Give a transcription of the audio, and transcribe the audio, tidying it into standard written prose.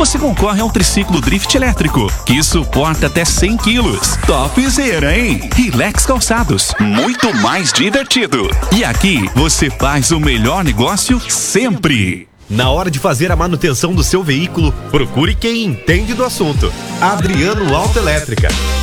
você concorre a um triciclo drift elétrico, que suporta até 100 quilos. Topzera, hein? Relax Calçados, muito mais divertido. E aqui, você faz o melhor negócio sempre. Na hora de fazer a manutenção do seu veículo, procure quem entende do assunto. Adriano Autoelétrica.